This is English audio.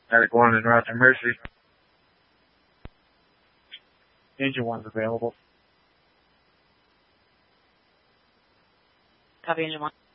Medic 1 in route to Mercy. Engine 1's available. Copy, Engine 1.